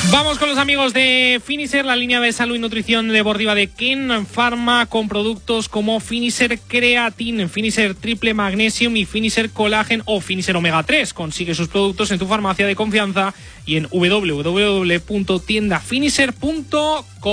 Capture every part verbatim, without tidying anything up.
Vamos con los amigos de Finisher, la línea de salud y nutrición deportiva de Ken Pharma, con productos como Finisher Creatine, Finisher Triple Magnesium y Finisher Collagen o Finisher Omega tres. Consigue sus productos en tu farmacia de confianza y en doble u doble u doble u punto tienda finisher punto com.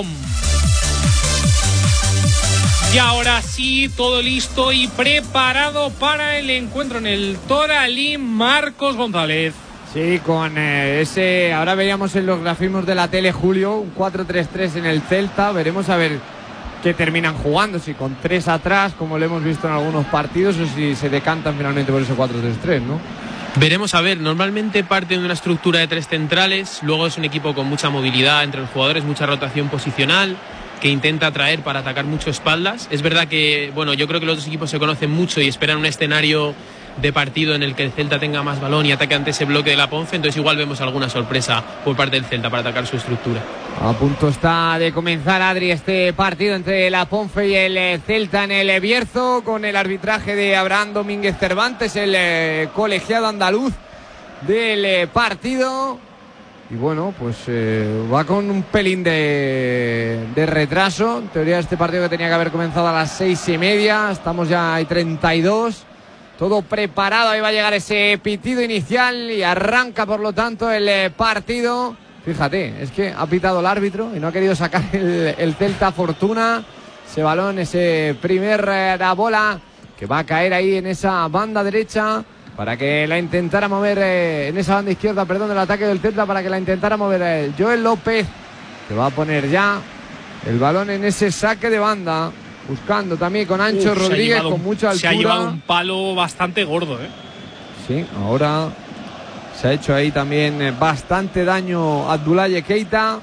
Y ahora sí, todo listo y preparado para el encuentro en el Toralín. Marcos González. Sí, con eh, ese, ahora veríamos en los grafismos de la tele, Julio, un cuatro tres tres en el Celta. Veremos a ver qué terminan jugando, si con tres atrás, como lo hemos visto en algunos partidos, o si se decantan finalmente por ese cuatro tres tres, ¿no? Veremos a ver, normalmente parten de una estructura de tres centrales, luego es un equipo con mucha movilidad entre los jugadores, mucha rotación posicional, que intenta atraer para atacar mucho espaldas. Es verdad que, bueno, yo creo que los dos equipos se conocen mucho y esperan un escenario de partido en el que el Celta tenga más balón y ataque ante ese bloque de la Ponfe, entonces igual vemos alguna sorpresa por parte del Celta para atacar su estructura. A punto está de comenzar, Adri, este partido entre la Ponfe y el Celta en el Bierzo, con el arbitraje de Abraham Domínguez Cervantes, el eh, colegiado andaluz del eh, partido. Y bueno, pues eh, va con un pelín de, de retraso. En teoría este partido que tenía que haber comenzado a las seis y media, estamos ya hay treinta y dos. Todo preparado, ahí va a llegar ese pitido inicial y arranca por lo tanto el eh, partido. Fíjate, es que ha pitado el árbitro y no ha querido sacar el, el Celta Fortuna. Ese balón, ese primer eh, la bola que va a caer ahí en esa banda derecha para que la intentara mover, eh, en esa banda izquierda, perdón, del ataque del Celta, para que la intentara mover eh, Joel López, que va a poner ya el balón en ese saque de banda. Buscando también con Ancho Uf, Rodríguez con mucha altura. Se ha llevado un palo bastante gordo, ¿eh? Sí, ahora se ha hecho ahí también bastante daño a Abdoulaye Keita,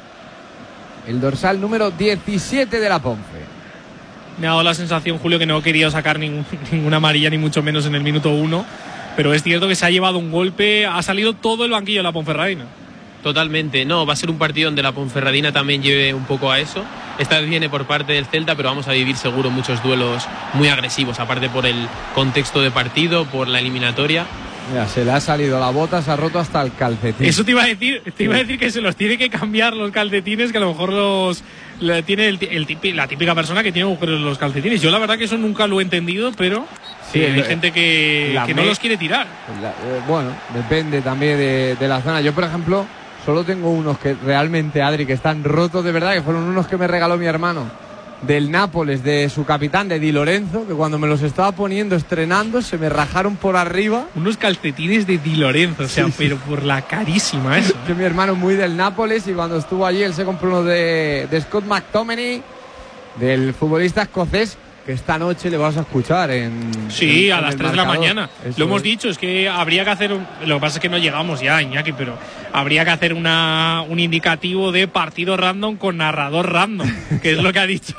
el dorsal número diecisiete de la Ponfe. Me ha dado la sensación, Julio, que no he querido sacar ningún, ninguna amarilla, ni mucho menos en el minuto uno. Pero es cierto que se ha llevado un golpe, ha salido todo el banquillo de la Ponferradina. Totalmente, no, va a ser un partido donde la Ponferradina también lleve un poco a eso. Esta vez viene por parte del Celta, pero vamos a vivir seguro muchos duelos muy agresivos, aparte por el contexto de partido, por la eliminatoria. Mira, se le ha salido la bota, se ha roto hasta el calcetín. Eso te iba a decir, te iba a decir que se los tiene que cambiar los calcetines, que a lo mejor los le tiene el, el, el, la típica persona que tiene agujeros en los calcetines. Yo la verdad que eso nunca lo he entendido, pero sí, eh, hay el, gente que, que no los quiere tirar. La, eh, bueno, depende también de, de la zona. Yo, por ejemplo, solo tengo unos que realmente, Adri, que están rotos de verdad, que fueron unos que me regaló mi hermano del Nápoles, de su capitán, de Di Lorenzo, que cuando me los estaba poniendo, estrenando, se me rajaron por arriba. Unos calcetines de Di Lorenzo, o sea, sí, pero por la carísima eso. Que mi hermano es muy del Nápoles y cuando estuvo allí él se compró uno de, de Scott McTominay, del futbolista escocés, que esta noche le vas a escuchar en... Sí, en, a en las tres de la mañana. Eso lo hemos es. dicho, es que habría que hacer... Un, lo que pasa es que no llegamos ya, Iñaki, pero habría que hacer una, un indicativo de partido random con narrador random, que es lo que ha dicho.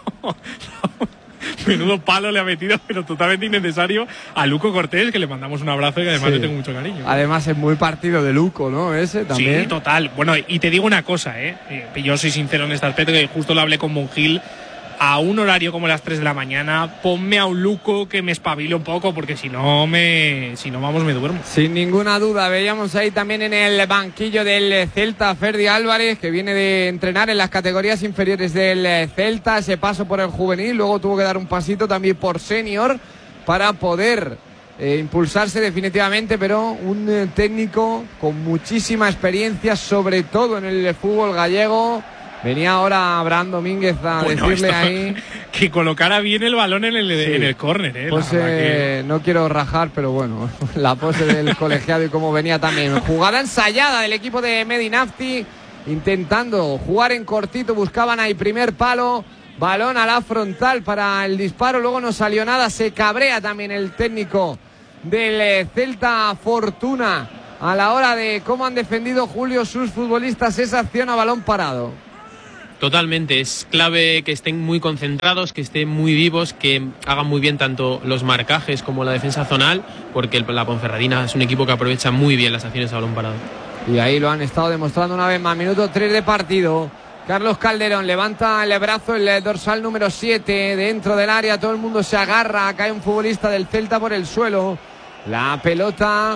Menudo palo le ha metido, pero totalmente innecesario, a Luco Cortés, que le mandamos un abrazo y que además sí, le tengo mucho cariño. Además es muy partido de Luco, ¿no? Ese también. Sí, total. Bueno, y te digo una cosa, ¿eh? Yo soy sincero en este aspecto, que justo lo hablé con Monjil. A un horario como las tres de la mañana, ponme a un Luco que me espabile un poco, porque si no, me, si no vamos, me duermo. Sin ninguna duda, veíamos ahí también en el banquillo del Celta Ferdi Álvarez, que viene de entrenar en las categorías inferiores del Celta, ese paso por el juvenil, luego tuvo que dar un pasito también por senior para poder eh, impulsarse definitivamente, pero un eh, técnico con muchísima experiencia, sobre todo en el fútbol gallego. Venía ahora Abraham Domínguez a bueno, decirle esto, ahí que colocara bien el balón en el, sí, en el córner. ¿eh? Pues eh, que... no quiero rajar, pero bueno, la pose del colegiado y cómo venía también. Jugada ensayada del equipo de Medinafti, intentando jugar en cortito, buscaban ahí primer palo, balón a la frontal para el disparo, luego no salió nada, se cabrea también el técnico del Celta Fortuna a la hora de cómo han defendido, Julio, sus futbolistas esa acción a balón parado. Totalmente, es clave que estén muy concentrados, que estén muy vivos, que hagan muy bien tanto los marcajes como la defensa zonal, porque la Ponferradina es un equipo que aprovecha muy bien las acciones a balón parado. Y ahí lo han estado demostrando una vez más. Minuto tres de partido. Carlos Calderón levanta el brazo, el dorsal número siete, dentro del área, todo el mundo se agarra, cae un futbolista del Celta por el suelo. La pelota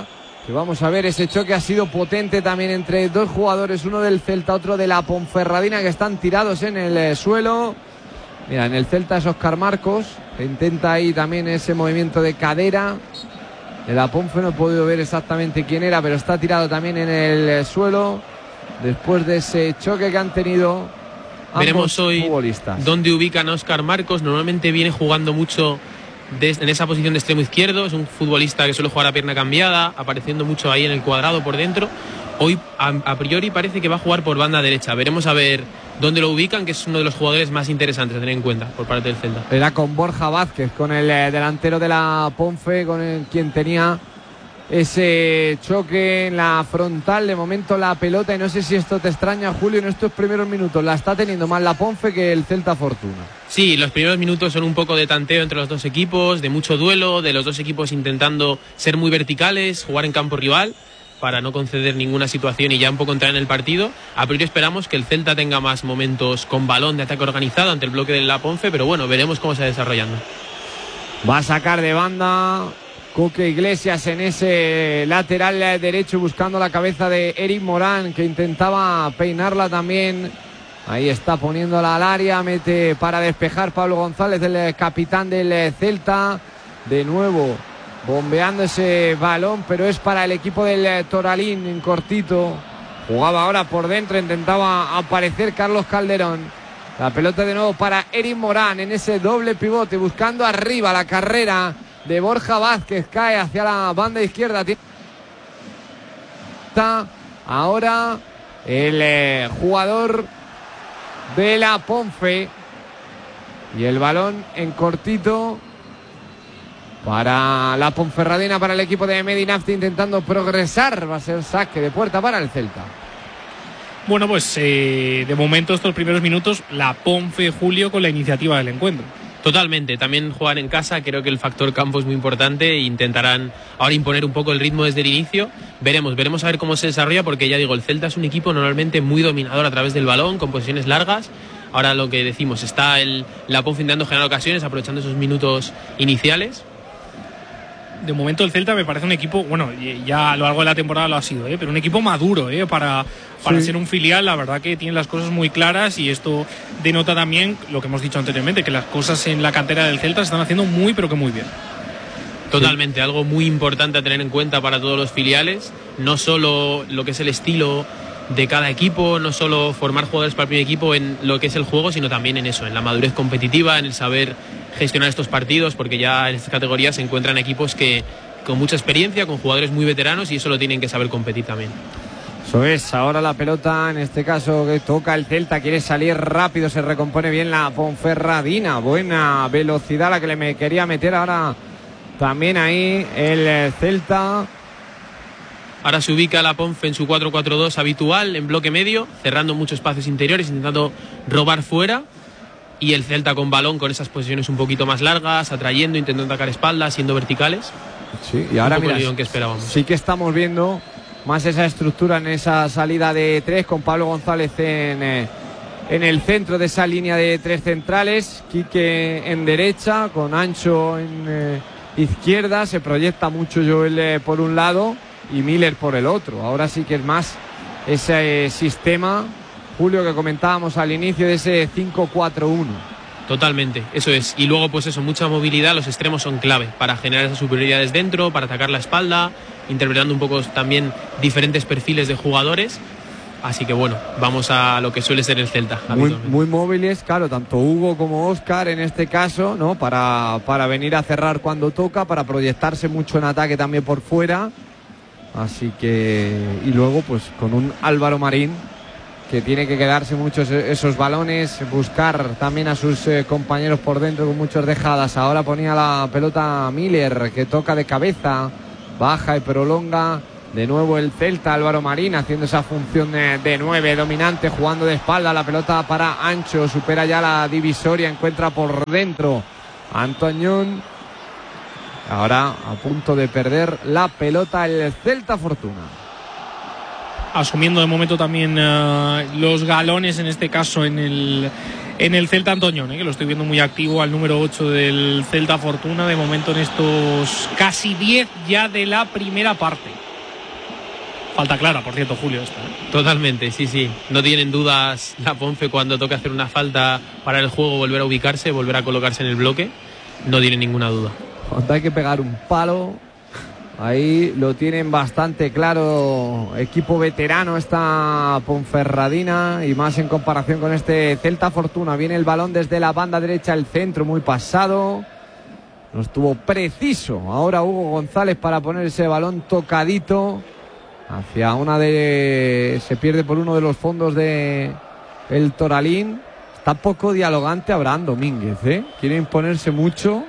que vamos a ver, ese choque ha sido potente también entre dos jugadores, uno del Celta, otro de la Ponferradina, que están tirados en el eh, suelo. Mira, en el Celta es Óscar Marcos, que intenta ahí también ese movimiento de cadera. De la Ponfe no he podido ver exactamente quién era, pero está tirado también en el eh, suelo después de ese choque que han tenido. Veremos hoy futbolistas. Dónde ubican a Óscar Marcos. Normalmente viene jugando mucho de, en esa posición de extremo izquierdo. Es un futbolista que suele jugar a pierna cambiada, apareciendo mucho ahí en el cuadrado por dentro. Hoy a, a priori parece que va a jugar por banda derecha. Veremos a ver dónde lo ubican, que es uno de los jugadores más interesantes a tener en cuenta por parte del Celta. Era con Borja Vázquez, con el eh, delantero de la Ponfe, con el, quien tenía ese choque en la frontal. De momento la pelota, y no sé si esto te extraña, Julio, en estos primeros minutos la está teniendo más la Ponfe que el Celta Fortuna. Sí, los primeros minutos son un poco de tanteo entre los dos equipos, de mucho duelo, de los dos equipos intentando ser muy verticales, jugar en campo rival para no conceder ninguna situación y ya un poco entrar en el partido. A priori esperamos que el Celta tenga más momentos con balón de ataque organizado ante el bloque de la Ponfe, pero bueno, veremos cómo se va desarrollando. Va a sacar de banda Coque Iglesias en ese lateral derecho, buscando la cabeza de Eric Morán, que intentaba peinarla también. Ahí está poniéndola al área, mete para despejar Pablo González, el capitán del Celta. De nuevo bombeando ese balón, pero es para el equipo del Toralín, en cortito. Jugaba ahora por dentro, intentaba aparecer Carlos Calderón. La pelota de nuevo para Eric Morán en ese doble pivote, buscando arriba la carrera de Borja Vázquez. Cae hacia la banda izquierda. Está ahora el eh, jugador de la Ponfe. Y el balón en cortito para la Ponferradina, para el equipo de Medinafti, intentando progresar. Va a ser saque de puerta para el Celta. Bueno, pues eh, de momento estos primeros minutos la Ponfe, Julio, con la iniciativa del encuentro. Totalmente, también jugar en casa, creo que el factor campo es muy importante e intentarán ahora imponer un poco el ritmo desde el inicio. Veremos, veremos a ver cómo se desarrolla, porque ya digo, el Celta es un equipo normalmente muy dominador a través del balón, con posiciones largas. Ahora lo que decimos, está el, la Ponfe intentando generar ocasiones, aprovechando esos minutos iniciales. De momento el Celta me parece un equipo, bueno, ya a lo largo de la temporada lo ha sido, ¿eh? pero un equipo maduro, ¿eh? para, para sí. ser un filial. La verdad que tiene las cosas muy claras, y esto denota también lo que hemos dicho anteriormente, que las cosas en la cantera del Celta se están haciendo muy, pero que muy bien. Totalmente, sí. Algo muy importante a tener en cuenta para todos los filiales, no solo lo que es el estilo de cada equipo, no solo formar jugadores para el primer equipo en lo que es el juego, sino también en eso, en la madurez competitiva, en el saber gestionar estos partidos, porque ya en estas categorías se encuentran equipos que con mucha experiencia, con jugadores muy veteranos, y eso lo tienen que saber competir también. Eso es, ahora la pelota, en este caso que toca el Celta, quiere salir rápido, se recompone bien la Ponferradina, buena velocidad la que le me quería meter ahora también ahí el Celta. Ahora se ubica la Ponfe en su cuatro cuatro dos habitual, en bloque medio, cerrando muchos espacios interiores, intentando robar fuera. Y el Celta con balón, con esas posiciones un poquito más largas, atrayendo, intentando atacar espaldas, siendo verticales. Sí, y ahora un poco mira, el guión que esperábamos. Sí que estamos viendo más esa estructura en esa salida de tres, con Pablo González en, eh, en el centro de esa línea de tres centrales. Quique en derecha, con Ancho en eh, izquierda. Se proyecta mucho Joel eh, por un lado y Miller por el otro. Ahora sí que es más ese eh, sistema, Julio, que comentábamos al inicio, de ese cinco cuatro uno. Totalmente, eso es. Y luego, pues eso, mucha movilidad. Los extremos son clave para generar esas superioridades dentro, para atacar la espalda, interpretando un poco también diferentes perfiles de jugadores. Así que bueno, vamos a lo que suele ser el Celta. Muy, muy móviles, claro, tanto Hugo como Óscar en este caso, ¿no? Para, para venir a cerrar cuando toca, para proyectarse mucho en ataque también por fuera. Así que, y luego pues con un Álvaro Marín que tiene que quedarse muchos esos balones, buscar también a sus eh, compañeros por dentro con muchas dejadas. Ahora ponía la pelota Miller, que toca de cabeza, baja y prolonga. De nuevo el Celta, Álvaro Marín haciendo esa función de, de nueve, dominante, jugando de espalda. La pelota para Ancho, supera ya la divisoria, encuentra por dentro a Antoñón. Ahora a punto de perder la pelota el Celta Fortuna. Asumiendo de momento también uh, los galones, en este caso en el, en el Celta Antoñón, ¿eh? que lo estoy viendo muy activo al número ocho del Celta Fortuna, de momento en estos casi diez ya de la primera parte. falta clara, por cierto, Julio. Esta, ¿eh? Totalmente, sí, sí. No tienen dudas la Ponfe cuando toca hacer una falta para el juego, volver a ubicarse, volver a colocarse en el bloque. No tienen ninguna duda. Cuando hay que pegar un palo, ahí lo tienen bastante claro. Equipo veterano esta Ponferradina, y más en comparación con este Celta Fortuna. Viene el balón desde la banda derecha, el centro muy pasado. No estuvo preciso ahora Hugo González para poner ese balón tocadito hacia una de... Se pierde por uno de los fondos de el Toralín. Está poco dialogante Abraham Domínguez, ¿eh? Quiere imponerse mucho.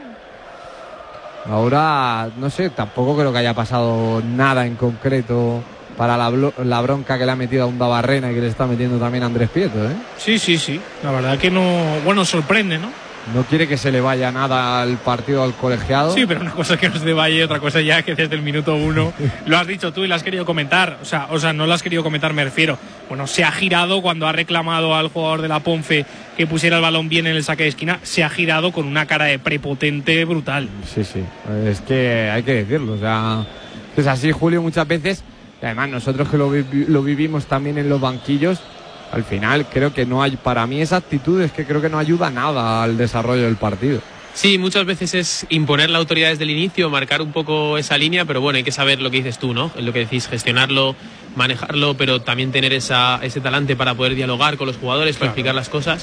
Ahora, no sé, tampoco creo que haya pasado nada en concreto para la, la bronca que le ha metido a Unda Barrena y que le está metiendo también a Andrés Prieto, ¿eh? Sí, sí, sí. La verdad que no... Bueno, sorprende, ¿no? No quiere que se le vaya nada al partido al colegiado. Sí, pero una cosa es que no se te vaya y otra cosa ya que desde el minuto uno lo has dicho tú y lo has querido comentar. O sea, o sea, no lo has querido comentar, me refiero. Bueno, se ha girado cuando ha reclamado al jugador de la Ponfe que pusiera el balón bien en el saque de esquina. Se ha girado con una cara de prepotente brutal. Sí, sí. Es que hay que decirlo. O sea, es así, Julio, muchas veces. Y además, nosotros que lo, vi lo vivimos también en los banquillos. Al final creo que no hay, para mí esa actitud es que creo que no ayuda nada al desarrollo del partido. Sí, muchas veces es imponer la autoridad desde el inicio, marcar un poco esa línea, pero bueno, hay que saber lo que dices tú, ¿no? Lo que decís, gestionarlo, manejarlo, pero también tener esa, ese talante para poder dialogar con los jugadores, claro, para explicar las cosas.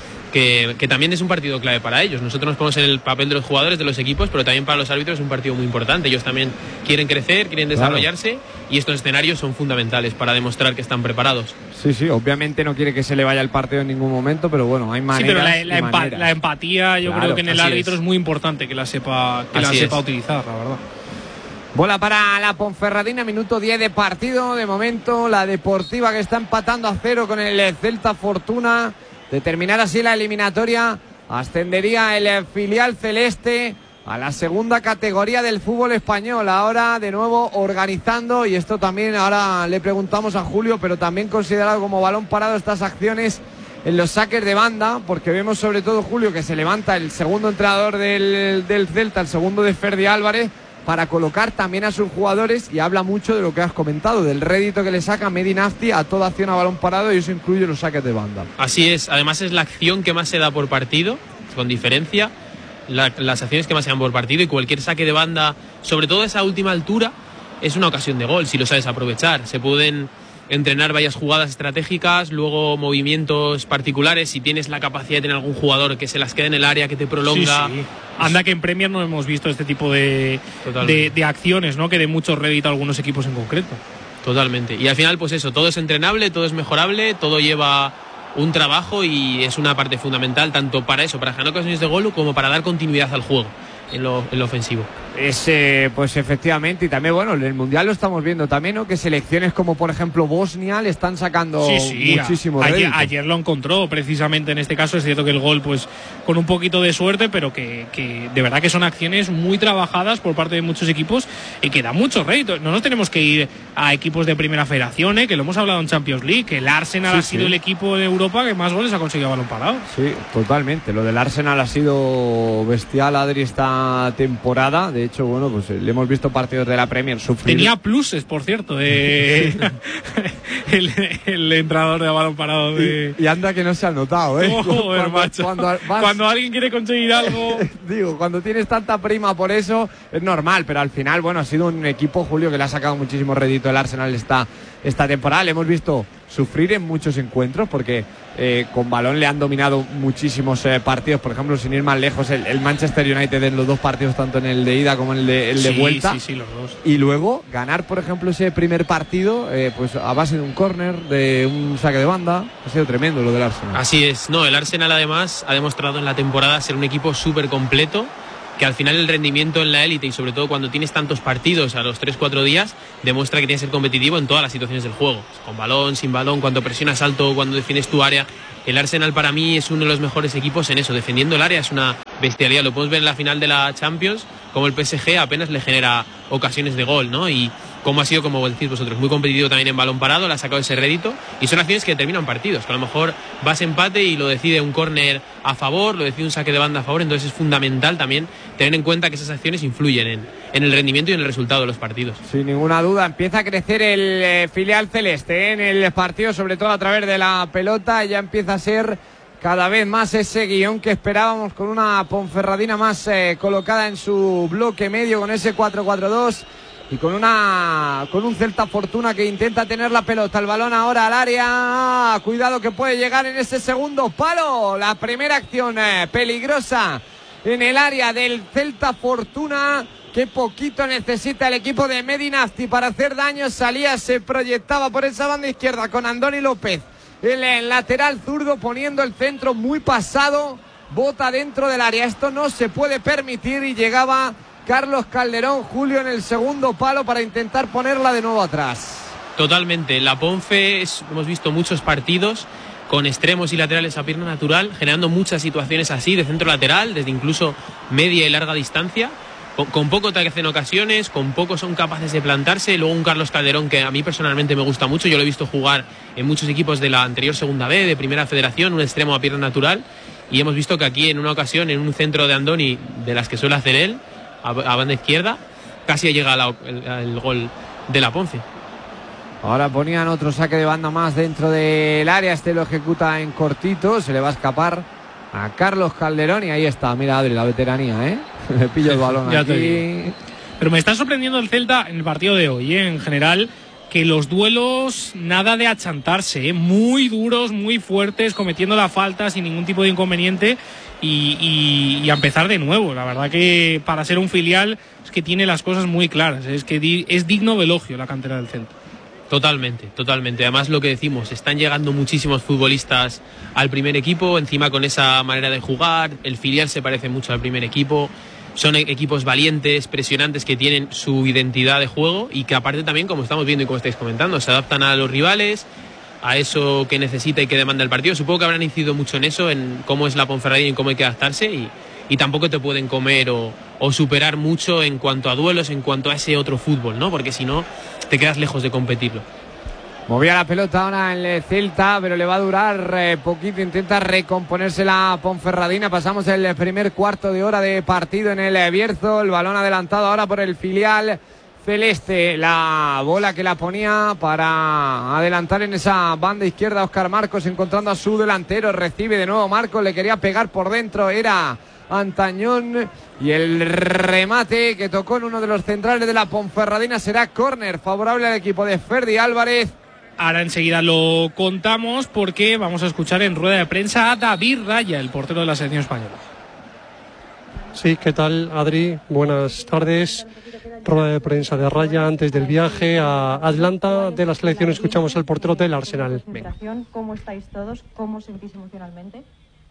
Que, que también es un partido clave para ellos. Nosotros nos ponemos en el papel de los jugadores, de los equipos, pero también para los árbitros es un partido muy importante. Ellos también quieren crecer, quieren desarrollarse, claro, y estos escenarios son fundamentales para demostrar que están preparados. Sí, sí, obviamente no quiere que se le vaya el partido en ningún momento, pero bueno, hay maneras. Sí, pero la, la, empa maneras. la empatía yo claro, creo que en el árbitro es. es muy importante que la sepa, que la sepa utilizar, la verdad. Bola para la Ponferradina, minuto diez de partido. De momento la Deportiva que está empatando a cero con el Celta Fortuna. De terminar así la eliminatoria, ascendería el filial celeste a la segunda categoría del fútbol español. Ahora de nuevo organizando, y esto también ahora le preguntamos a Julio, pero también considerado como balón parado estas acciones en los saques de banda, porque vemos sobre todo, Julio, que se levanta el segundo entrenador del, del Celta, el segundo de Ferdi Álvarez, para colocar también a sus jugadores, y habla mucho de lo que has comentado, del rédito que le saca Medi Nafti a toda acción a balón parado, y eso incluye los saques de banda. Así es, además es la acción que más se da por partido, con diferencia, la, las acciones que más se dan por partido, y cualquier saque de banda, sobre todo a esa última altura, es una ocasión de gol, si lo sabes aprovechar. Se pueden entrenar varias jugadas estratégicas, luego movimientos particulares, si tienes la capacidad de tener algún jugador que se las quede en el área, que te prolonga. Sí, sí. Anda que en Premier no hemos visto este tipo de, de, de acciones, ¿no? Que de mucho rédito a algunos equipos en concreto. Totalmente. Y al final, pues eso, todo es entrenable, todo es mejorable, todo lleva un trabajo y es una parte fundamental tanto para eso, para generar ocasiones de gol, como para dar continuidad al juego en lo, en lo ofensivo. Es, eh, pues efectivamente, y también, bueno, en el Mundial lo estamos viendo también, ¿no? Que selecciones como por ejemplo Bosnia le están sacando sí, sí, muchísimo ayer, rédito. Ayer lo encontró precisamente en este caso. Es cierto que el gol pues con un poquito de suerte, pero que, que de verdad que son acciones muy trabajadas por parte de muchos equipos y que da mucho rédito. No nos tenemos que ir a equipos de primera federación, ¿eh? Que lo hemos hablado en Champions League, que el Arsenal sí, ha sido sí. el equipo de Europa que más goles ha conseguido a balón parado. Sí, totalmente. Lo del Arsenal ha sido bestial, Adri, esta temporada. De hecho, bueno, pues le hemos visto partidos de la Premier sufrir. Tenía pluses, por cierto, de el, el entrenador de balón parado de... y, y anda que no se ha notado, ¿eh? Oh, cuando, macho. Cuando, vas... cuando alguien quiere conseguir algo... Digo, cuando tienes tanta prima por eso, es normal, pero al final, bueno, ha sido un equipo, Julio, que le ha sacado muchísimo rédito el Arsenal esta, esta temporada. Le hemos visto sufrir en muchos encuentros porque eh, con balón le han dominado muchísimos eh, partidos. Por ejemplo, sin ir más lejos, el, el Manchester United en los dos partidos, tanto en el de ida como en el de, el de sí, vuelta. Sí, sí, los dos. Y luego ganar, por ejemplo, ese primer partido eh, pues a base de un córner, de un saque de banda. Ha sido tremendo lo del Arsenal. Así es. No, el Arsenal además ha demostrado en la temporada ser un equipo súper completo, que al final el rendimiento en la élite y sobre todo cuando tienes tantos partidos a los tres cuatro días demuestra que tienes que ser competitivo en todas las situaciones del juego, con balón, sin balón, cuando presionas alto, cuando defiendes tu área. El Arsenal para mí es uno de los mejores equipos en eso, defendiendo el área es una bestialidad. Lo podemos ver en la final de la Champions, como el P S G apenas le genera ocasiones de gol, ¿no? Y como ha sido, como decís vosotros, muy competitivo también en balón parado, le ha sacado ese rédito, y son acciones que determinan partidos, que a lo mejor vas empate y lo decide un córner a favor, lo decide un saque de banda a favor. Entonces es fundamental también tener en cuenta que esas acciones influyen en, en el rendimiento y en el resultado de los partidos. Sin ninguna duda, empieza a crecer el eh, filial celeste, ¿eh? En el partido, sobre todo a través de la pelota, ya empieza a ser cada vez más ese guión que esperábamos, con una Ponferradina más eh, colocada en su bloque medio con ese cuatro cuatro dos, y con una con un Celta Fortuna que intenta tener la pelota. El balón ahora al área, cuidado que puede llegar en ese segundo palo. La primera acción eh, peligrosa en el área del Celta Fortuna. Qué poquito necesita el equipo de Medinasti para hacer daño. Salía, se proyectaba por esa banda izquierda con Andoni López, el, el lateral zurdo, poniendo el centro muy pasado, bota dentro del área. Esto no se puede permitir, y llegaba Carlos Calderón, Julio, en el segundo palo para intentar ponerla de nuevo atrás. Totalmente, la Ponfe es, hemos visto muchos partidos con extremos y laterales a pierna natural, generando muchas situaciones así, de centro lateral, desde incluso media y larga distancia. Con, con poco te hacen ocasiones, con poco son capaces de plantarse. Luego un Carlos Calderón que a mí personalmente me gusta mucho, yo lo he visto jugar en muchos equipos de la anterior Segunda B, de Primera Federación, un extremo a pierna natural, y hemos visto que aquí en una ocasión, en un centro de Andoni, de las que suele hacer él, a, a banda izquierda, casi llega la, el, el gol de la Ponce. Ahora ponían otro saque de banda más dentro del área, este lo ejecuta en cortito, se le va a escapar a Carlos Calderón, y ahí está, mira Adri, la veteranía, ¿eh? Le pillo el balón aquí. Pero me está sorprendiendo el Celta en el partido de hoy, ¿eh? En general, que los duelos nada de achantarse, ¿eh? Muy duros, muy fuertes, cometiendo la falta sin ningún tipo de inconveniente, y, y, y a empezar de nuevo. La verdad que para ser un filial es que tiene las cosas muy claras, ¿eh? Es que di, es digno de elogio la cantera del Celta. Totalmente, totalmente. Además, lo que decimos, están llegando muchísimos futbolistas al primer equipo, encima con esa manera de jugar. El filial se parece mucho al primer equipo. Son equipos valientes, presionantes, que tienen su identidad de juego, y que aparte también, como estamos viendo y como estáis comentando, se adaptan a los rivales, a eso que necesita y que demanda el partido. Supongo que habrán incidido mucho en eso, en cómo es la Ponferradina y en cómo hay que adaptarse, y, y tampoco te pueden comer o, o superar mucho en cuanto a duelos, en cuanto a ese otro fútbol, ¿no? Porque si no, te quedas lejos de competirlo. Movía la pelota ahora en el Celta, pero le va a durar eh, poquito. Intenta recomponerse la Ponferradina. Pasamos el primer cuarto de hora de partido en el Bierzo. El balón adelantado ahora por el filial celeste. La bola que la ponía para adelantar en esa banda izquierda Óscar Marcos, encontrando a su delantero. Recibe de nuevo Marcos, le quería pegar por dentro, era Antañón, y el remate que tocó en uno de los centrales de la Ponferradina será córner favorable al equipo de Ferdi Álvarez. Ahora enseguida lo contamos, porque vamos a escuchar en rueda de prensa a David Raya, el portero de la selección española. Sí, ¿qué tal, Adri? Buenas tardes. Rueda de prensa de Raya antes del viaje a Atlanta de la selección. Escuchamos al portero del Arsenal. Venga. ¿Cómo estáis todos? ¿Cómo os sentís emocionalmente?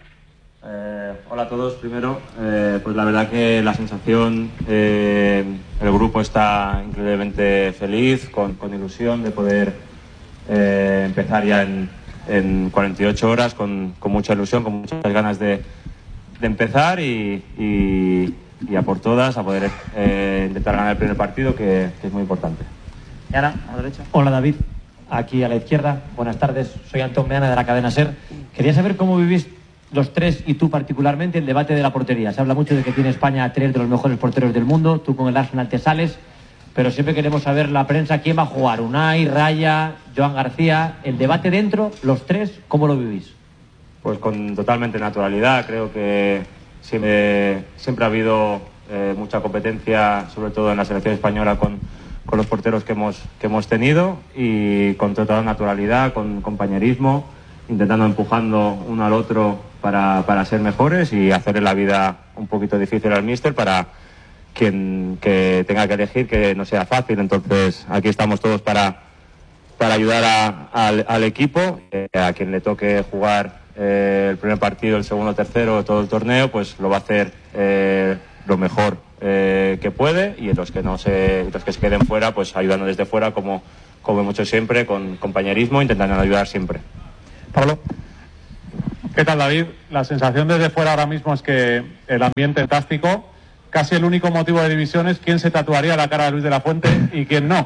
Eh, hola a todos. Primero, eh, pues la verdad que la sensación, eh, el grupo está increíblemente feliz, con, con ilusión de poder eh, empezar ya en, en cuarenta y ocho horas, con, con mucha ilusión, con muchas ganas de, de empezar y, y, y a por todas, a poder eh, intentar ganar el primer partido, que, que es muy importante. Ana, a la derecha. Hola David, aquí a la izquierda. Buenas tardes, soy Antón Meana de la cadena SER. Quería saber cómo vivís los tres, y tú particularmente, el debate de la portería. Se habla mucho de que tiene España a tres de los mejores porteros del mundo. Tú con el Arsenal te sales, pero siempre queremos saber la prensa quién va a jugar. Unai, Raya, Joan García. El debate dentro, los tres, ¿cómo lo vivís? Pues con totalmente naturalidad. Creo que siempre, siempre ha habido eh, mucha competencia, sobre todo en la selección española, con, con los porteros que hemos, que hemos tenido, y con total naturalidad, con compañerismo, intentando empujando uno al otro para, para ser mejores y hacerle la vida un poquito difícil al míster para quien que tenga que elegir, que no sea fácil. Entonces aquí estamos todos para, para ayudar a, al, al equipo. Eh, a quien le toque jugar eh, el primer partido, el segundo, tercero, todo el torneo, pues lo va a hacer eh, lo mejor eh, que puede, y los que no se, los que se queden fuera, pues ayudando desde fuera, como, como hemos hecho siempre, con compañerismo, intentando ayudar siempre. Pablo. ¿Qué tal, David? La sensación desde fuera ahora mismo es que el ambiente es fantástico. Casi el único motivo de división es quién se tatuaría la cara de Luis de la Fuente y quién no.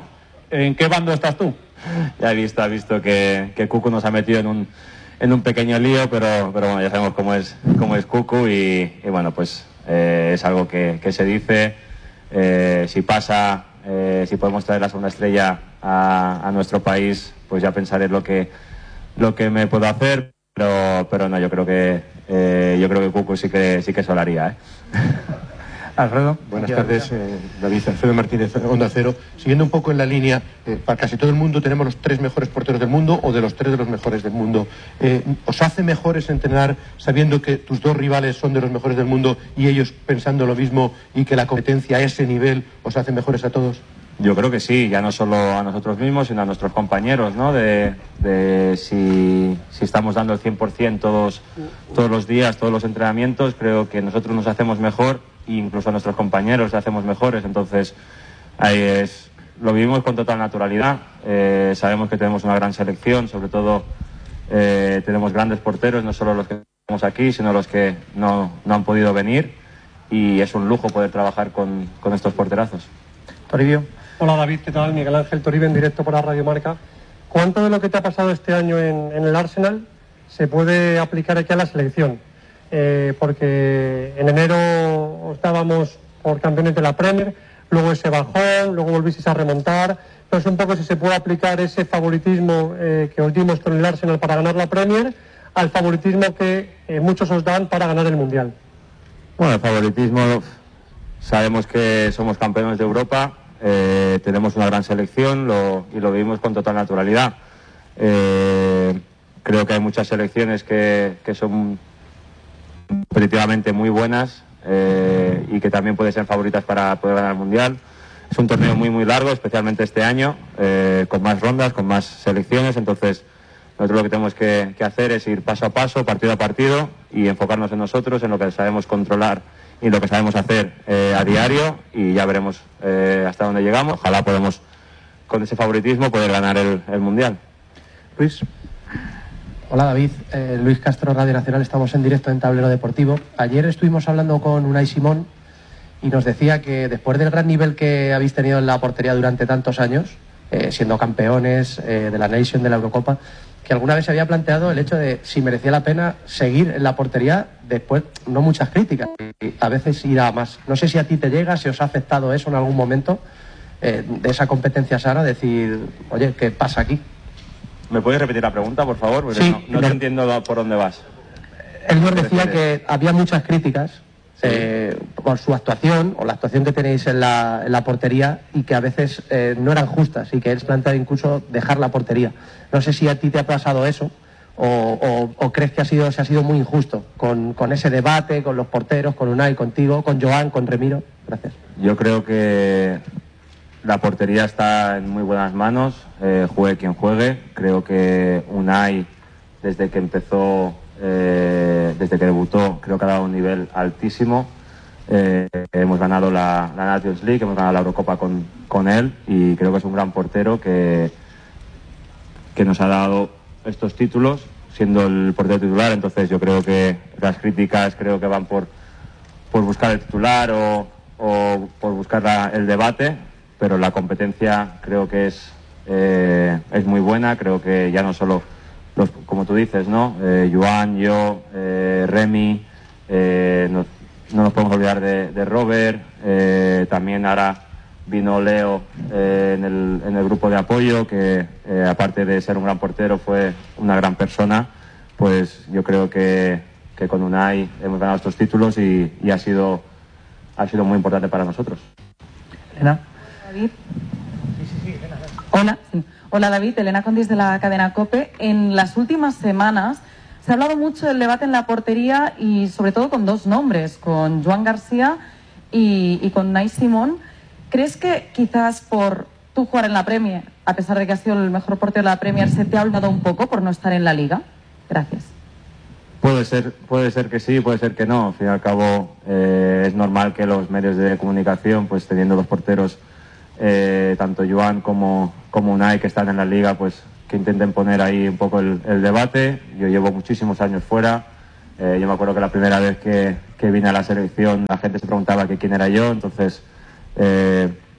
¿en qué bando estás tú? Ya he visto, he visto que, que Cucu nos ha metido en un, en un pequeño lío, pero, pero bueno, ya sabemos cómo es, cómo es Cucu y, y bueno, pues eh, es algo que, que se dice. Eh, si pasa, eh, si podemos traer la segunda estrella a, a nuestro país, pues ya pensaré lo que, lo que me puedo hacer, pero, pero no, yo creo que eh, yo creo que Cucu sí que sí que se lo haría, ¿eh? Alfredo. Buenas tardes, eh, David. Alfredo Martínez, Onda Cero. Siguiendo un poco en la línea, eh, para casi todo el mundo tenemos los tres mejores porteros del mundo o de los tres de los mejores del mundo. Eh, ¿Os hace mejores entrenar sabiendo que tus dos rivales son de los mejores del mundo y ellos pensando lo mismo y que la competencia a ese nivel os hace mejores a todos? Yo creo que sí, ya no solo a nosotros mismos, sino a nuestros compañeros, ¿no? De, de si, si estamos dando el cien por ciento todos, todos los días, todos los entrenamientos, creo que nosotros nos hacemos mejor e incluso a nuestros compañeros nos hacemos mejores. Entonces, ahí es, lo vivimos con total naturalidad. Eh, sabemos que tenemos una gran selección, sobre todo eh, tenemos grandes porteros, no solo los que estamos aquí, sino los que no, no han podido venir, y es un lujo poder trabajar con, con estos porterazos. Toribio. Hola David, ¿qué tal? Miguel Ángel Toribio en directo para Radio Marca. ¿Cuánto de lo que te ha pasado este año en, en el Arsenal se puede aplicar aquí a la selección? Eh, porque en enero estábamos por campeones de la Premier, luego ese bajón, luego volvisteis a remontar. Entonces un poco si se puede aplicar ese favoritismo eh, que os dimos con el Arsenal para ganar la Premier al favoritismo que eh, muchos os dan para ganar el Mundial. Bueno, el favoritismo, sabemos que somos campeones de Europa. Eh, tenemos una gran selección lo, y lo vivimos con total naturalidad. Eh, creo que hay muchas selecciones que, que son competitivamente muy buenas eh, y que también pueden ser favoritas para poder ganar el Mundial. Es un torneo muy muy largo, especialmente este año, eh, con más rondas, con más selecciones. Entonces nosotros lo que tenemos que, que hacer es ir paso a paso, partido a partido, y enfocarnos en nosotros, en lo que sabemos controlar y lo que sabemos hacer eh, a diario, y ya veremos eh, hasta dónde llegamos. Ojalá podamos, con ese favoritismo, poder ganar el, el Mundial. Luis. Hola David, eh, Luis Castro, Radio Nacional, estamos en directo en Tablero Deportivo. Ayer estuvimos hablando con Unai Simón y nos decía que después del gran nivel que habéis tenido en la portería durante tantos años, eh, siendo campeones eh, de la Nation, de la Eurocopa, que alguna vez se había planteado el hecho de si merecía la pena seguir en la portería después, no muchas críticas, y a veces ir a más. No sé si a ti te llega, si os ha afectado eso en algún momento, eh, de esa competencia sana, decir, oye, ¿qué pasa aquí? ¿Me puedes repetir la pregunta, por favor? Porque sí, no, no te entiendo por dónde vas. Él nos decía que había muchas críticas sí. eh, por su actuación o la actuación que tenéis en la, en la portería, y que a veces eh, no eran justas, y que él plantea incluso dejar la portería. No sé si a ti te ha pasado eso o, o, o crees que ha sido, se ha sido muy injusto con, con ese debate, con los porteros, con Unai, contigo, con Joan, con Remiro. Gracias. Yo creo que la portería está en muy buenas manos, eh, juegue quien juegue. Creo que Unai, desde que empezó, eh, desde que debutó, creo que ha dado un nivel altísimo. Eh, hemos ganado la, la Nations League, hemos ganado la Eurocopa con, con él, y creo que es un gran portero que, que nos ha dado estos títulos, siendo el portero titular. Entonces yo creo que las críticas creo que van por, por buscar el titular o, o por buscar la, el debate, pero la competencia creo que es, eh, es muy buena. Creo que ya no solo, los, como tú dices, ¿no? Eh, Joan, yo, eh, Remy, eh, no, no nos podemos olvidar de, de Robert, eh, también ahora vino Leo eh, en, el, en el grupo de apoyo, que eh, aparte de ser un gran portero fue una gran persona. Pues yo creo que, que con Unai hemos ganado estos títulos y, y ha sido, ha sido muy importante para nosotros. Elena. David. Sí, sí, sí, Elena. Hola, sí. Hola David, Elena Condis de la cadena COPE. En las últimas semanas se ha hablado mucho del debate en la portería, y sobre todo con dos nombres, con Joan García y, y con Unai Simón. ¿Crees que quizás por tú jugar en la Premier, a pesar de que has sido el mejor portero de la Premier, se te ha olvidado un poco por no estar en la Liga? Gracias. Puede ser, puede ser que sí, puede ser que no. Al fin y al cabo, eh, es normal que los medios de comunicación, pues teniendo los porteros, eh, tanto Joan como, como Unai, que están en la Liga, pues que intenten poner ahí un poco el, el debate. Yo llevo muchísimos años fuera. Eh, yo me acuerdo que la primera vez que, que vine a la selección, la gente se preguntaba que quién era yo. Entonces, eh,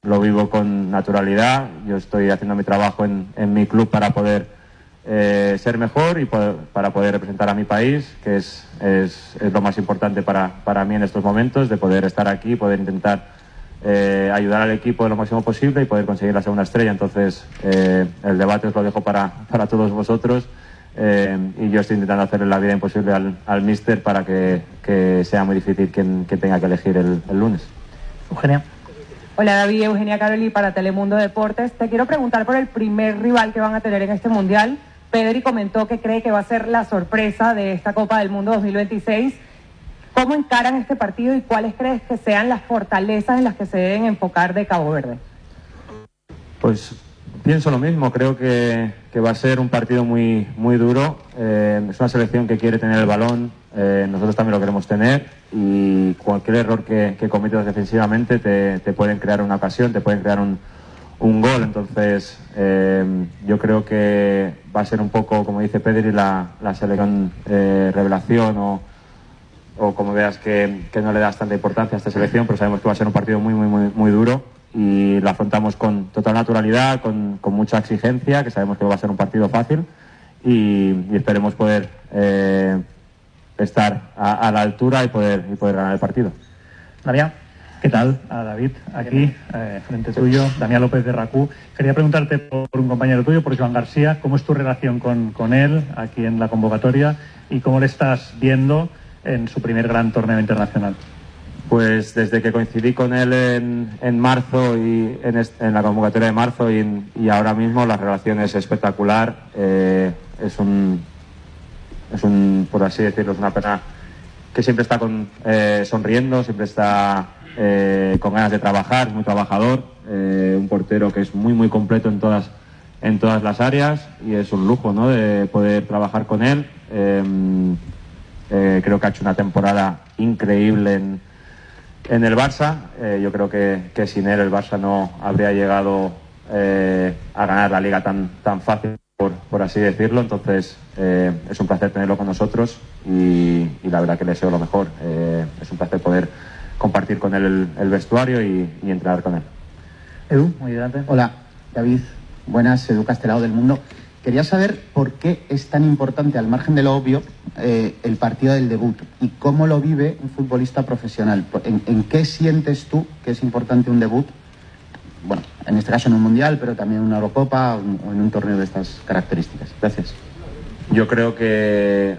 lo vivo con naturalidad. Yo estoy haciendo mi trabajo en, en mi club para poder eh, ser mejor y poder, para poder representar a mi país, que es, es, es lo más importante para, para mí en estos momentos, de poder estar aquí, poder intentar eh, ayudar al equipo lo máximo posible y poder conseguir la segunda estrella. Entonces, eh, el debate os lo dejo para, para todos vosotros. Eh, y yo estoy intentando hacerle la vida imposible al, al míster para que, que sea muy difícil quien, quien tenga que elegir el, el lunes. Eugenia. Hola David, Eugenia Caroli para Telemundo Deportes. Te quiero preguntar por el primer rival que van a tener en este Mundial. Pedri comentó que cree que va a ser la sorpresa de esta Copa del Mundo dos mil veintiséis. ¿Cómo encaran este partido y cuáles crees que sean las fortalezas en las que se deben enfocar de Cabo Verde? Pues pienso lo mismo, creo que, que va a ser un partido muy, muy duro. Eh, es una selección que quiere tener el balón, eh, nosotros también lo queremos tener, y cualquier error que, que cometas defensivamente te, te pueden crear una ocasión, te pueden crear un, un gol. Entonces eh, yo creo que va a ser un poco, como dice Pedri, la, la selección eh, revelación o, o como veas que, que no le das tanta importancia a esta selección, pero sabemos que va a ser un partido muy, muy, muy, muy duro. Y lo afrontamos con total naturalidad, con, con mucha exigencia, que sabemos que va a ser un partido fácil, y, y esperemos poder eh, estar a, a la altura y poder, y poder ganar el partido. Damián. ¿Qué tal? A David, aquí, eh, frente tuyo, Damián López de RACU. Quería preguntarte por un compañero tuyo, por Joan García, ¿cómo es tu relación con, con él aquí en la convocatoria y cómo le estás viendo en su primer gran torneo internacional? Pues desde que coincidí con él en, en marzo y en, en la convocatoria de marzo y, en, y ahora mismo la relación es espectacular. Eh, es un, es un, por así decirlo, es una persona que siempre está con, eh, sonriendo, siempre está eh, con ganas de trabajar, es muy trabajador, eh, un portero que es muy muy completo en todas en todas las áreas, y es un lujo, ¿no?, de poder trabajar con él. Eh, eh, creo que ha hecho una temporada increíble en En el Barça. Eh, yo creo que, que sin él el Barça no habría llegado eh, a ganar la Liga tan, tan fácil, por, por así decirlo. Entonces eh, es un placer tenerlo con nosotros y, y la verdad que le deseo lo mejor. Eh, es un placer poder compartir con él el, el vestuario y, y entrenar con él. Edu, muy adelante. Hola, David. Buenas, Edu Castelao del Mundo. Quería saber por qué es tan importante, al margen de lo obvio, eh, el partido del debut y cómo lo vive un futbolista profesional. ¿En, ¿En qué sientes tú que es importante un debut? Bueno, en este caso en un Mundial, pero también en una Eurocopa o en un torneo de estas características. Gracias. Yo creo que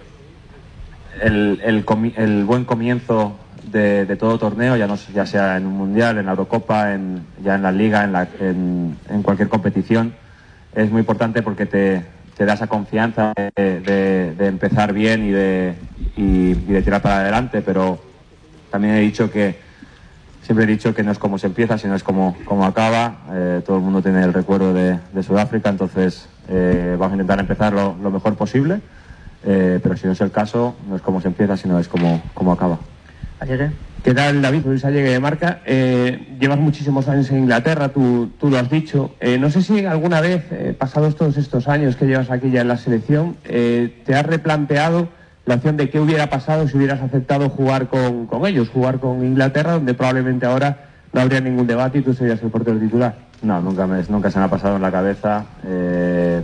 el, el, el buen comienzo de, de todo torneo, ya, no, ya sea en un Mundial, en la Eurocopa, en, ya en la Liga, en, la, en, en cualquier competición, es muy importante porque te, te da esa confianza de, de, de empezar bien y de, y, y de tirar para adelante, pero también he dicho que siempre he dicho que no es como se empieza, sino es como, como acaba. Eh, todo el mundo tiene el recuerdo de, de Sudáfrica, entonces eh, vamos a intentar empezar lo, lo mejor posible, eh, pero si no es el caso, no es como se empieza, sino es como, como acaba. Allegue. ¿Qué tal, David? Luis Allegue de Marca. Eh, llevas muchísimos años en Inglaterra, tú, tú lo has dicho. Eh, no sé si alguna vez, eh, pasados todos estos años que llevas aquí ya en la selección, eh, te has replanteado la opción de qué hubiera pasado si hubieras aceptado jugar con, con ellos, jugar con Inglaterra, donde probablemente ahora no habría ningún debate y tú serías el portero titular. No, nunca, me, nunca se me ha pasado en la cabeza. Eh,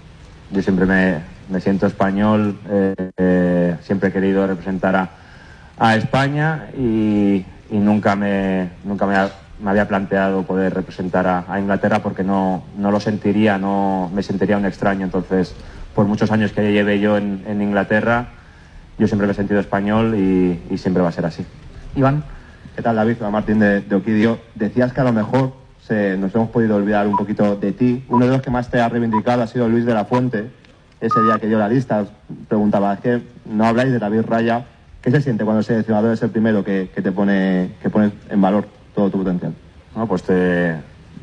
yo siempre me, me siento español, eh, eh, siempre he querido representar a a España y, y nunca me nunca me, ha, me había planteado poder representar a, a Inglaterra porque no, no lo sentiría, no me sentiría un extraño. Entonces, por muchos años que lleve yo en, en Inglaterra, yo siempre me he sentido español y, y siempre va a ser así. Iván. ¿Qué tal, David? Soy Martín de, de Oquidio. Decías que a lo mejor se, nos hemos podido olvidar un poquito de ti. Uno de los que más te ha reivindicado ha sido Luis de la Fuente. Ese día que dio la lista, os preguntaba, es que no habláis de David Raya. ¿Qué se siente cuando el seleccionador es el primero que, que te pone que pone en valor todo tu potencial? No, pues te,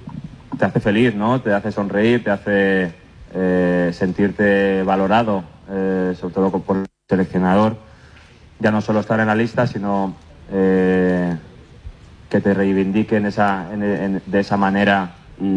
te hace feliz, ¿no? Te hace sonreír, te hace eh, sentirte valorado, eh, sobre todo por el seleccionador. Ya no solo estar en la lista, sino eh, que te reivindiquen esa, en, en, de esa manera,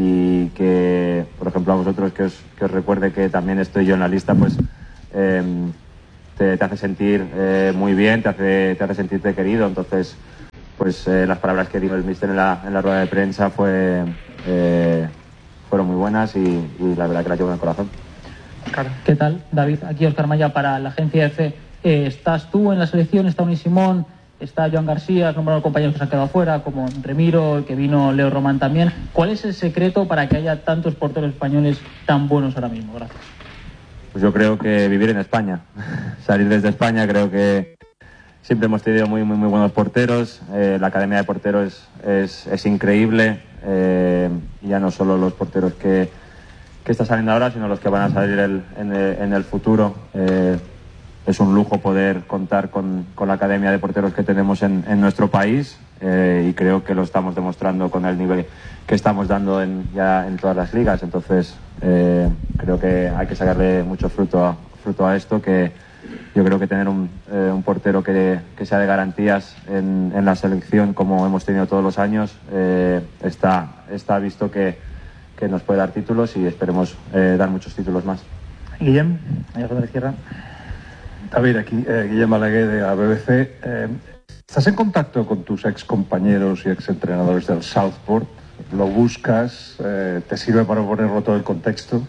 y que, por ejemplo, a vosotros que os, que os recuerde que también estoy yo en la lista, pues eh, Te, te hace sentir eh, muy bien, te hace, te hace sentirte querido. Entonces pues eh, las palabras que dijo el míster en la, en la rueda de prensa fue, eh, fueron muy buenas y, y la verdad que las llevo en el corazón. ¿Qué tal, David? Aquí Óscar Maya para la agencia F. Eh, ¿Estás tú en la selección? ¿Está Unai Simón? ¿Está Joan García? Has nombrado compañeros que se han quedado fuera, como Remiro, el que vino Leo Román también. ¿Cuál es el secreto para que haya tantos porteros españoles tan buenos ahora mismo? Gracias. Pues yo creo que vivir en España, salir desde España, creo que siempre hemos tenido muy muy muy buenos porteros. Eh, la academia de porteros es, es increíble, eh, ya no solo los porteros que, que están saliendo ahora, sino los que van a salir el, en, el, en el futuro. Eh, es un lujo poder contar con, con la academia de porteros que tenemos en, en nuestro país, eh, y creo que lo estamos demostrando con el nivel que estamos dando en, ya en todas las ligas. Entonces eh, creo que hay que sacarle mucho fruto a, fruto a esto, que yo creo que tener un, eh, un portero que, que sea de garantías en, en la selección, como hemos tenido todos los años, eh, está, está visto que, que nos puede dar títulos y esperemos eh, dar muchos títulos más. Guillem, allá a la izquierda. David, aquí eh, Guillem Balaguer de la B B C. Eh, ¿Estás en contacto con tus ex compañeros y ex entrenadores del Southport? ¿Lo buscas? Eh, ¿Te sirve para ponerlo todo el contexto?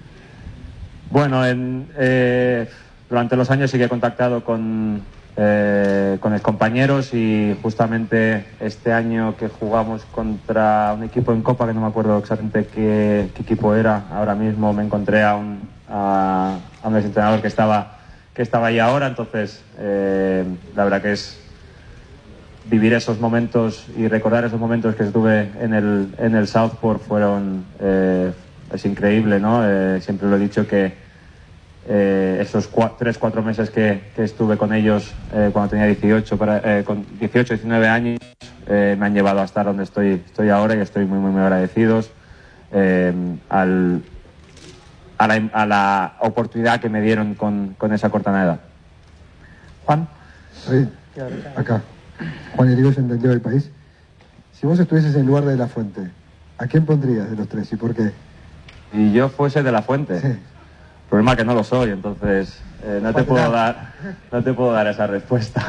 Bueno, en, eh, durante los años sí que he contactado con, eh, con compañeros, y justamente este año que jugamos contra un equipo en Copa, que no me acuerdo exactamente qué, qué equipo era, ahora mismo me encontré a un, a, a un entrenador que estaba, que estaba ahí ahora. Entonces eh, la verdad que es vivir esos momentos y recordar esos momentos que estuve en el, en el Southport fueron, eh, es increíble, ¿no? Eh, siempre lo he dicho que eh, esos cua, tres, cuatro meses que, que estuve con ellos eh, cuando tenía dieciocho, para, eh, con dieciocho, diecinueve años, eh, me han llevado a estar donde estoy, estoy ahora, y estoy muy, muy, muy agradecidos eh, al, a, la, a la oportunidad que me dieron con, con esa corta edad. Juan. Sí, acá. Juan Irigoyen, entendió del país. Si vos estuvieses en lugar de La Fuente, ¿a quién pondrías de los tres y por qué? Y yo fuese de La Fuente. Sí. El problema es que no lo soy, entonces eh, no te puedo dar, no te puedo dar esa respuesta.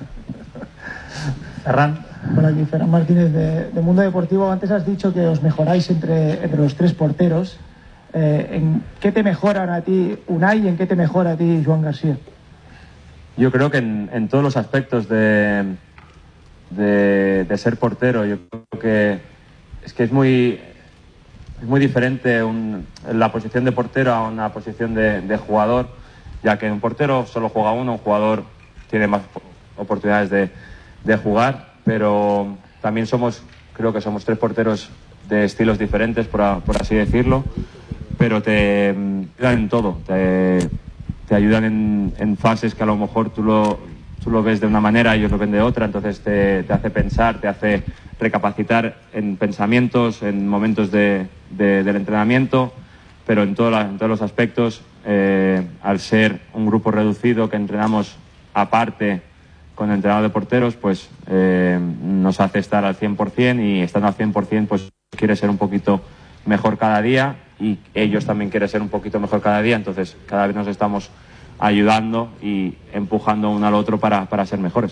Ferran. Hola, aquí Ferran Martínez de, de Mundo Deportivo. Antes has dicho que os mejoráis entre, entre los tres porteros. Eh, ¿En qué te mejoran a ti Unai y en qué te mejora a ti Joan García? Yo creo que en, en todos los aspectos de, de, de ser portero, yo creo que es que es muy, es muy diferente un, la posición de portero a una posición de, de jugador, ya que un portero solo juega uno, un jugador tiene más oportunidades de, de jugar, pero también somos, creo que somos tres porteros de estilos diferentes, por, por así decirlo, pero te ayudan en todo, te, te ayudan en, en fases que a lo mejor tú lo, tú lo ves de una manera y ellos lo ven de otra, entonces te, te hace pensar, te hace recapacitar en pensamientos, en momentos de, de, del entrenamiento, pero en, todo la, en todos los aspectos, eh, al ser un grupo reducido que entrenamos aparte con el entrenador de porteros, pues eh, nos hace estar al cien por cien, y estando al cien por cien pues quiere ser un poquito mejor cada día, y ellos también quieren ser un poquito mejor cada día, entonces cada vez nos estamos ayudando y empujando uno al otro para, para ser mejores.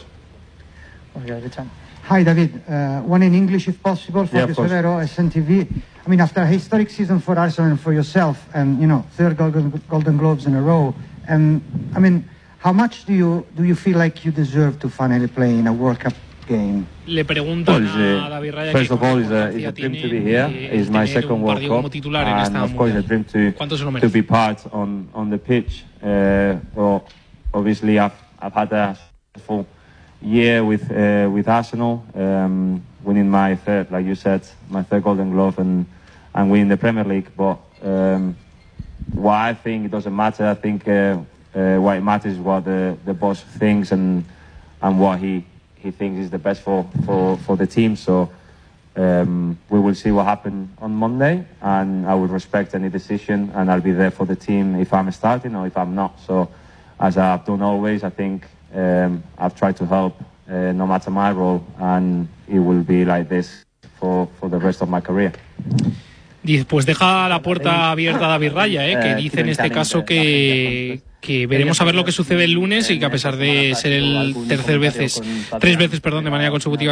Hi David, uh, one in English if possible, Fabio yeah, Solero, S N T V. I mean, after a historic season for Arsenal and for yourself, and you know, third Golden, Golden Globes in a row, and I mean, how much do you do you feel like you deserve to finally play in a World Cup game? Le preguntan well, a David Raya first of all, it's a, it's a dream to be here. It's my second World Cup, and of course, a dream to to be part on on the pitch. Uh, well, obviously, I've I've had a full year with uh, with Arsenal, um, winning my third, like you said, my third Golden Glove, and and winning the Premier League. But um, what I think, it doesn't matter. I think uh, uh, what it matters is what the the boss thinks, and and what he. he thinks is the best for, for, for the team. So um, we will see what happens on Monday, and I will respect any decision, and I'll be there for the team if I'm starting or if I'm not. So as I've done always, I think um, I've tried to help uh, no matter my role, and it will be like this for, for the rest of my career. Pues deja la puerta abierta a David Raya, ¿eh? Que dice en este caso que, que veremos a ver lo que sucede el lunes, y que a pesar de ser el tercer veces, tres veces perdón, de manera consecutiva